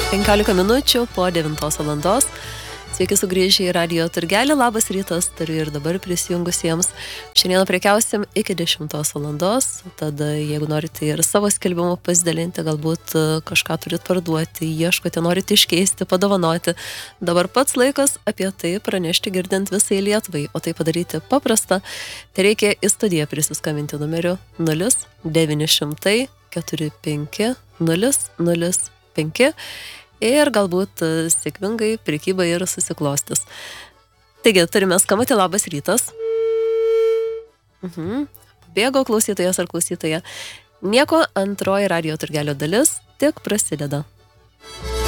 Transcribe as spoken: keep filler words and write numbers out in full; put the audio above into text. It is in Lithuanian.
penkiolika minučių po devintos valandos. Sveiki sugrįžę į Radio Turgelį. Labas rytas, tariu ir dabar prisijungusiems. Šiandien prekiausim iki dešimtos valandos. Tada, jeigu norite ir savo skelbimu pasidalinti, galbūt kažką turit parduoti, ieškote, norite iškeisti, padovanoti. Dabar pats laikas apie tai pranešti girdint visai Lietuvai. O tai padaryti paprasta. Tai reikia į studiją prisiskambinti numeriu nulis devyni šimtai keturi penki nulis nulis penki. Ir galbūt sėkmingai prekyba ir susiklostys. Taigi, turime skambutį, labas rytas. Mhm. Bėgo klausytojas ar klausytoja. Nieko, antroji Radio Turgelio dalis tik prasideda.